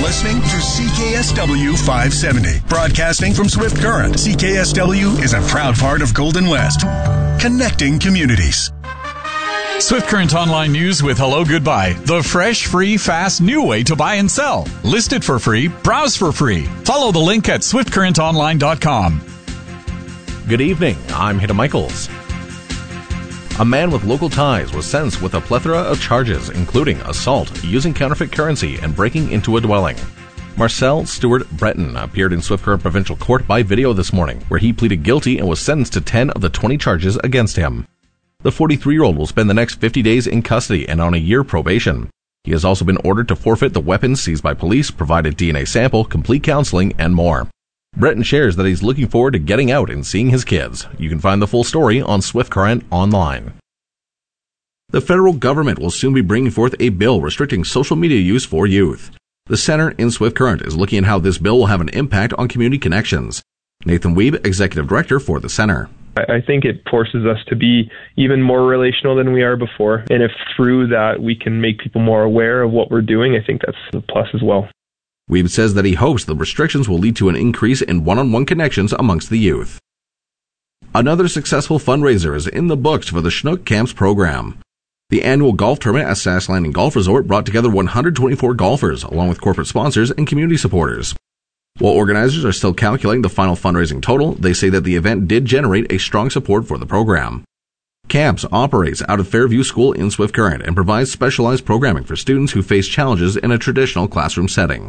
listening to CKSW 570. Broadcasting from Swift Current, CKSW is a proud part of Golden West. Connecting communities. Swift Current Online News with Hello Goodbye. The fresh, free, fast, new way to buy and sell. List it for free. Browse for free. Follow the link at swiftcurrentonline.com. Good evening. I'm Hida Michaels. A man with local ties was sentenced with a plethora of charges, including assault, using counterfeit currency, and breaking into a dwelling. Marcel Stewart Breton appeared in Swift Current Provincial Court by video this morning, where he pleaded guilty and was sentenced to 10 of the 20 charges against him. The 43-year-old will spend the next 50 days in custody and on a year probation. He has also been ordered to forfeit the weapons seized by police, provide a DNA sample, complete counseling, and more. Breton shares that he's looking forward to getting out and seeing his kids. You can find the full story on Swift Current Online. The federal government will soon be bringing forth a bill restricting social media use for youth. The Center in Swift Current is looking at how this bill will have an impact on community connections. Nathan Weeb, Executive Director for the Center. I think it forces us to be even more relational than we are before. And if through that we can make people more aware of what we're doing, I think that's a plus as well. Weeb says that he hopes the restrictions will lead to an increase in one-on-one connections amongst the youth. Another successful fundraiser is in the books for the Chinook Camps program. The annual golf tournament at Sask Landing Golf Resort brought together 124 golfers, along with corporate sponsors and community supporters. While organizers are still calculating the final fundraising total, they say that the event did generate a strong support for the program. Camps operates out of Fairview School in Swift Current and provides specialized programming for students who face challenges in a traditional classroom setting.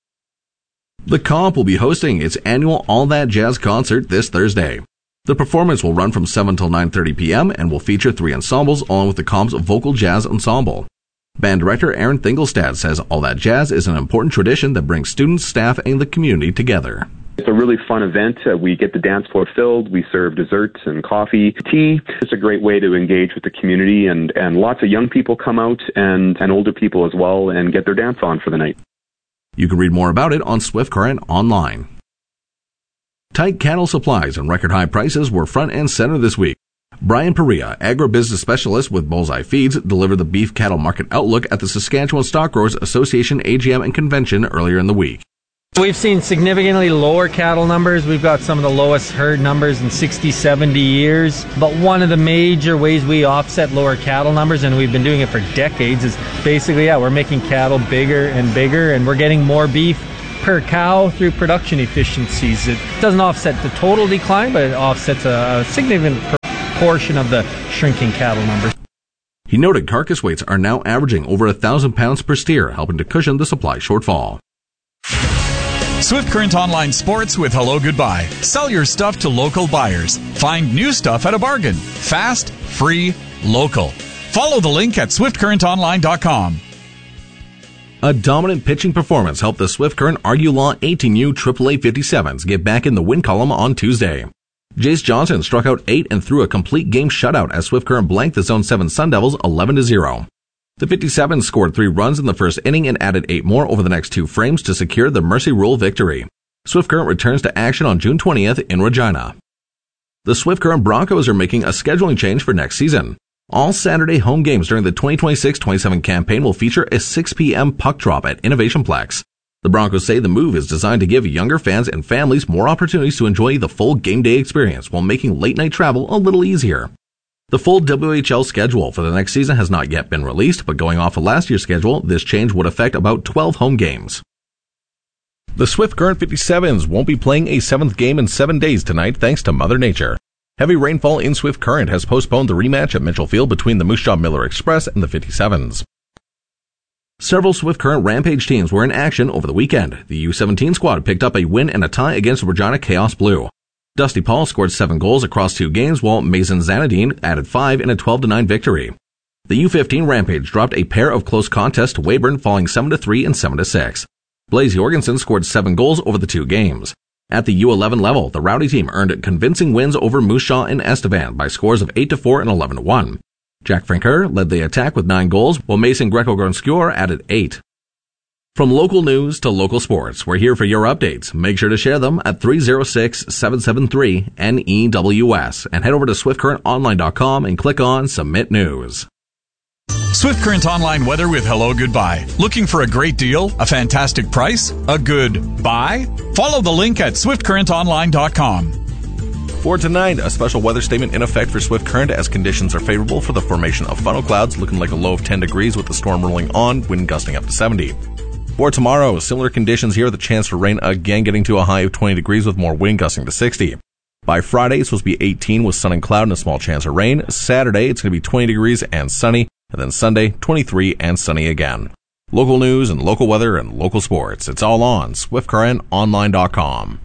The Comp will be hosting its annual All That Jazz concert this Thursday. The performance will run from 7 till 9:30 p.m. and will feature 3 ensembles along with the Comp's vocal jazz ensemble. Band director Aaron Thingelstad says All That Jazz is an important tradition that brings students, staff, and the community together. It's a really fun event. We get the dance floor filled. We serve desserts and coffee, tea. It's a great way to engage with the community, and lots of young people come out and older people as well and get their dance on for the night. You can read more about it on Swift Current Online. Tight cattle supplies and record high prices were front and center this week. Brian Perea, agribusiness specialist with Bullseye Feeds, delivered the beef cattle market outlook at the Saskatchewan Stock Growers Association AGM and convention earlier in the week. We've seen significantly lower cattle numbers. We've got some of the lowest herd numbers in 60, 70 years. But one of the major ways we offset lower cattle numbers, and we've been doing it for decades, is basically, we're making cattle bigger and bigger, and we're getting more beef per cow through production efficiencies. It doesn't offset the total decline, but it offsets a significant portion of the shrinking cattle numbers. He noted carcass weights are now averaging over 1,000 pounds per steer, helping to cushion the supply shortfall. Swift Current Online Sports with Hello Goodbye. Sell your stuff to local buyers. Find new stuff at a bargain. Fast, free, local. Follow the link at swiftcurrentonline.com. A dominant pitching performance helped the Swift Current Argue-Law 18U AAA 57s get back in the win column on Tuesday. Jace Johnson struck out 8 and threw a complete game shutout as Swift Current blanked the Zone 7 Sun Devils 11-0. The 57s scored 3 runs in the first inning and added 8 more over the next 2 frames to secure the Mercy Rule victory. Swift Current returns to action on June 20th in Regina. The Swift Current Broncos are making a scheduling change for next season. All Saturday home games during the 2026-27 campaign will feature a 6 p.m. puck drop at Innovation Plex. The Broncos say the move is designed to give younger fans and families more opportunities to enjoy the full game day experience while making late-night travel a little easier. The full WHL schedule for the next season has not yet been released, but going off of last year's schedule, this change would affect about 12 home games. The Swift Current 57s won't be playing a 7th game in 7 days tonight thanks to Mother Nature. Heavy rainfall in Swift Current has postponed the rematch at Mitchell Field between the Moose Jaw Miller Express and the 57s. Several Swift Current Rampage teams were in action over the weekend. The U17 squad picked up a win and a tie against Regina Chaos Blue. Dusty Paul scored 7 goals across 2 games, while Mason Zanadine added 5 in a 12-9 victory. The U15 Rampage dropped a pair of close contests to Weyburn, falling 7-3 and 7-6. Blaze Jorgensen scored 7 goals over the 2 games. At the U11 level, the Rowdy team earned convincing wins over Moose Jaw and Estevan by scores of 8-4 and 11-1. Jack Franker led the attack with 9 goals, while Mason Greco-Gronskior added 8. From local news to local sports, we're here for your updates. Make sure to share them at 306-773-NEWS and head over to swiftcurrentonline.com and click on Submit News. Swift Current Online weather with Hello Goodbye. Looking for a great deal? A fantastic price? A good buy? Follow the link at swiftcurrentonline.com. For tonight, a special weather statement in effect for Swift Current as conditions are favorable for the formation of funnel clouds, looking like a low of 10 degrees with the storm rolling on, wind gusting up to 70. For tomorrow, similar conditions here, the chance for rain again getting to a high of 20 degrees with more wind gusting to 60. By Friday, it's supposed to be 18 with sun and cloud and a small chance of rain. Saturday, it's going to be 20 degrees and sunny, and then Sunday, 23 and sunny again. Local news and local weather and local sports. It's all on SwiftCurrentOnline.com.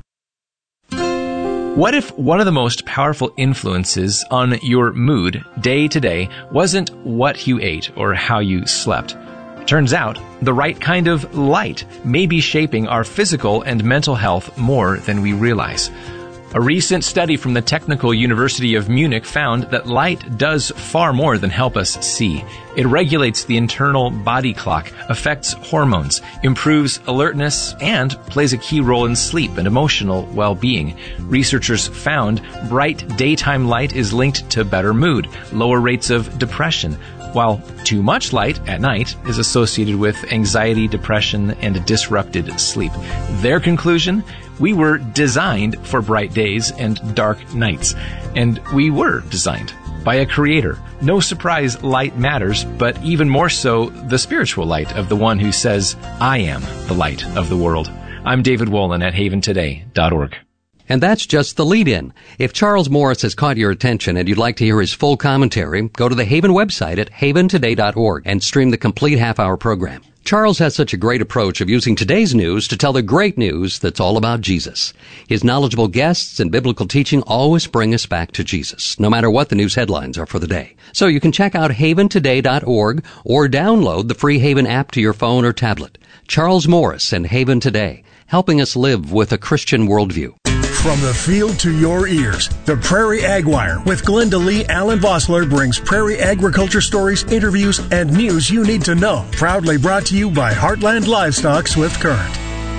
What if one of the most powerful influences on your mood day to day wasn't what you ate or how you slept? Turns out, the right kind of light may be shaping our physical and mental health more than we realize. A recent study from the Technical University of Munich found that light does far more than help us see. It regulates the internal body clock, affects hormones, improves alertness, and plays a key role in sleep and emotional well-being. Researchers found bright daytime light is linked to better mood, lower rates of depression, while too much light at night is associated with anxiety, depression, and disrupted sleep. Their conclusion? We were designed for bright days and dark nights. And we were designed by a creator. No surprise light matters, but even more so the spiritual light of the one who says, I am the light of the world. I'm David Wolin at haventoday.org. And that's just the lead-in. If Charles Morris has caught your attention and you'd like to hear his full commentary, go to the Haven website at haventoday.org and stream the complete half-hour program. Charles has such a great approach of using today's news to tell the great news that's all about Jesus. His knowledgeable guests and biblical teaching always bring us back to Jesus, no matter what the news headlines are for the day. So you can check out haventoday.org or download the free Haven app to your phone or tablet. Charles Morris and Haven Today, helping us live with a Christian worldview. From the field to your ears, the Prairie Ag Wire with Glenda Lee Allen Vossler brings prairie agriculture stories, interviews, and news you need to know. Proudly brought to you by Heartland Livestock Swift Current.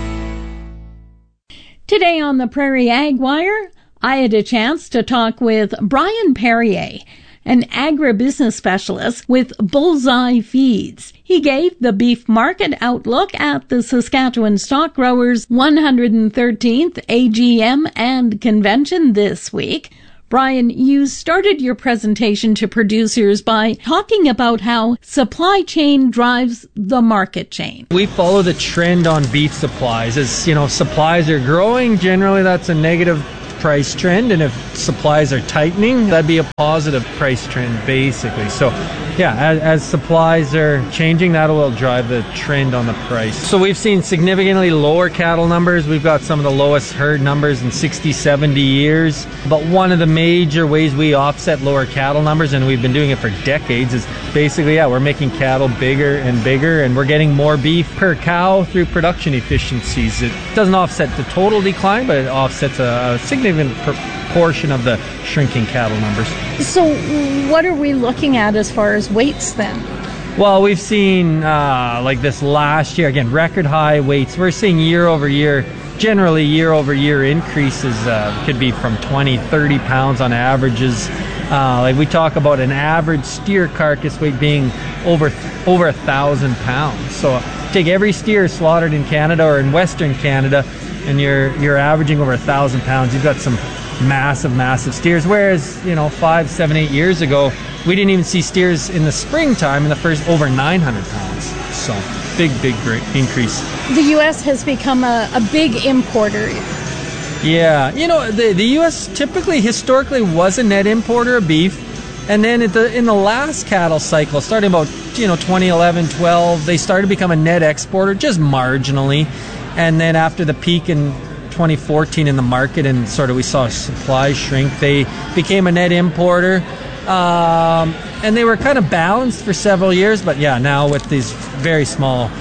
Today on the Prairie Ag Wire, I had a chance to talk with Brian Perrier, an agribusiness specialist with Bullseye Feeds. He gave the beef market outlook at the Saskatchewan Stock Growers 113th AGM and convention this week. Brian, you started your presentation to producers by talking about how supply chain drives the market chain. We follow the trend on beef supplies. As supplies are growing, generally that's a negative price trend, and if supplies are tightening, that'd be a positive price trend basically. So yeah, as supplies are changing, that will drive the trend on the price. So we've seen significantly lower cattle numbers. We've got some of the lowest herd numbers in 60, 70 years. But one of the major ways we offset lower cattle numbers, and we've been doing it for decades, is basically, we're making cattle bigger and bigger, and we're getting more beef per cow through production efficiencies. It doesn't offset the total decline, but it offsets a significant proportion of the shrinking cattle numbers. So what are we looking at as far as weights then? Well, we've seen like this last year, again, record high weights. We're seeing generally year-over-year increases could be from 20, 30 pounds on averages. Like we talk about an average steer carcass weight being over 1,000 pounds. So take every steer slaughtered in Canada or in Western Canada, and you're averaging over 1,000 pounds. You've got some massive steers. Whereas 5, 7, 8 years ago, we didn't even see steers in the springtime in the first over 900 pounds. So big great increase. The U.S. has become a big importer. Yeah, the U.S. typically historically was a net importer of beef, and then in the last cattle cycle, starting about 2011, 12, they started to become a net exporter just marginally, and then after the peak in 2014 in the market and sort of we saw supply shrink, they became a net importer, and they were kind of balanced for several years, but now with these very small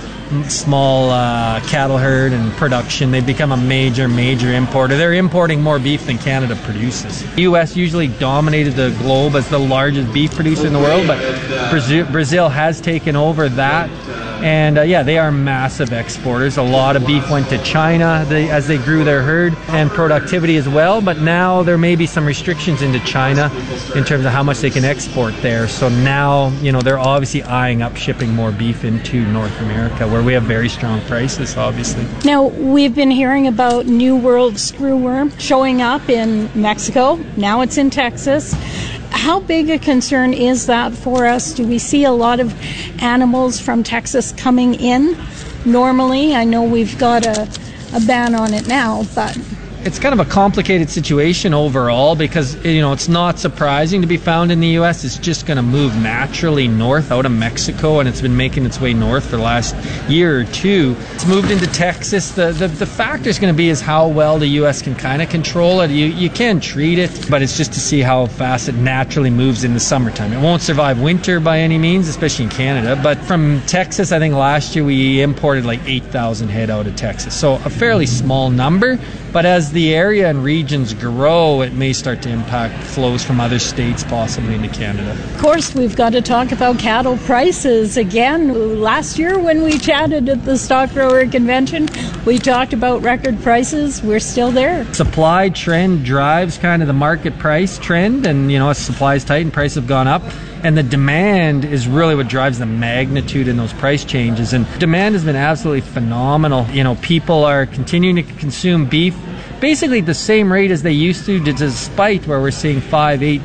cattle herd and production, they've become a major importer. They're importing more beef than Canada produces. The U.S. usually dominated the globe as the largest beef producer in the world, but Brazil has taken over that And they are massive exporters. A lot of beef went to China as they grew their herd and productivity as well. But now there may be some restrictions into China in terms of how much they can export there. So now, they're obviously eyeing up shipping more beef into North America, where we have very strong prices, obviously. Now, we've been hearing about New World screwworm showing up in Mexico. Now it's in Texas. How big a concern is that for us? Do we see a lot of animals from Texas coming in normally? I know we've got a ban on it now, but... It's kind of a complicated situation overall because, it's not surprising to be found in the U.S. It's just going to move naturally north out of Mexico, and it's been making its way north for the last year or two. It's moved into Texas. The factor is going to be is how well the U.S. can kind of control it. You can treat it, but it's just to see how fast it naturally moves in the summertime. It won't survive winter by any means, especially in Canada. But from Texas, I think last year we imported like 8,000 head out of Texas. So a fairly small number, but as the area and regions grow, it may start to impact flows from other states, possibly into Canada. Of course, we've got to talk about cattle prices again. Last year when we chatted at the Stock Grower Convention, we talked about record prices. We're still there. Supply trend drives kind of the market price trend, and as supply is tight and prices have gone up. And the demand is really what drives the magnitude in those price changes. And demand has been absolutely phenomenal. People are continuing to consume beef basically at the same rate as they used to, despite where we're seeing 5, 8,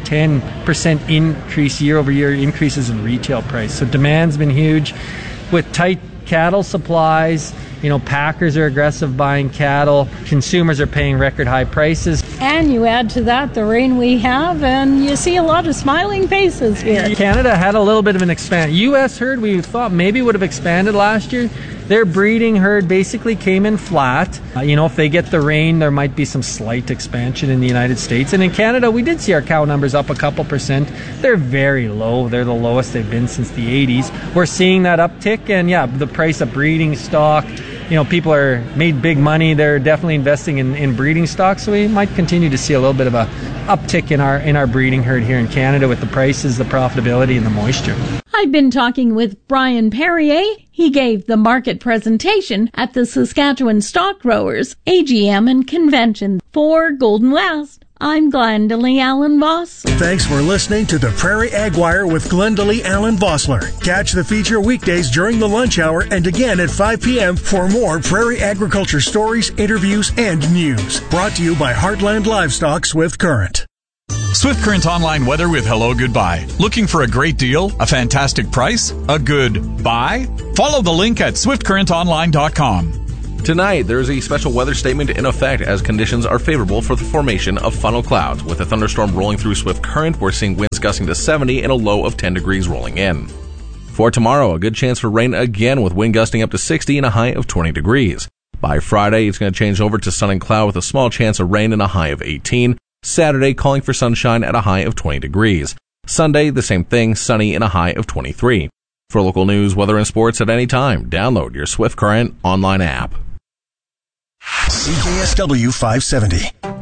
10% increase year-over-year increases in retail price. So demand's been huge. With tight cattle supplies, packers are aggressive buying cattle. Consumers are paying record high prices. And you add to that the rain we have, and you see a lot of smiling faces here. Canada had a little bit of an expand. U.S. herd we thought maybe would have expanded last year. Their breeding herd basically came in flat. If they get the rain, there might be some slight expansion in the United States. And in Canada, we did see our cow numbers up a couple percent. They're very low. They're the lowest they've been since the 80s. We're seeing that uptick, and the price of breeding stock. People are made big money. They're definitely investing in breeding stock, so we might continue to see a little bit of a uptick in our breeding herd here in Canada with the prices, the profitability, and the moisture. I've been talking with Brian Perrier. He gave the market presentation at the Saskatchewan Stock Growers AGM and Convention. For Golden West, I'm Glendalee Allen Voss. Thanks for listening to the Prairie Ag Wire with Glendalee Allen Vossler. Catch the feature weekdays during the lunch hour and again at 5 p.m. for more prairie agriculture stories, interviews, and news. Brought to you by Heartland Livestock Swift Current. Swift Current Online weather with Hello Goodbye. Looking for a great deal, a fantastic price, a good buy? Follow the link at swiftcurrentonline.com. Tonight, there is a special weather statement in effect as conditions are favorable for the formation of funnel clouds. With a thunderstorm rolling through Swift Current, we're seeing winds gusting to 70 and a low of 10 degrees rolling in. For tomorrow, a good chance for rain again with wind gusting up to 60 and a high of 20 degrees. By Friday, it's going to change over to sun and cloud with a small chance of rain and a high of 18. Saturday, calling for sunshine at a high of 20 degrees. Sunday, the same thing, sunny and a high of 23. For local news, weather, and sports at any time, download your Swift Current online app. CKSW 570.